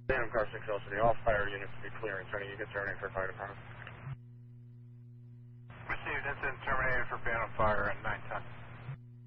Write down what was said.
Phantom car 6 City, all fire units to be clearing. Turning, you can terminate for fire department. Received, incident terminated for Phantom Fire at 910.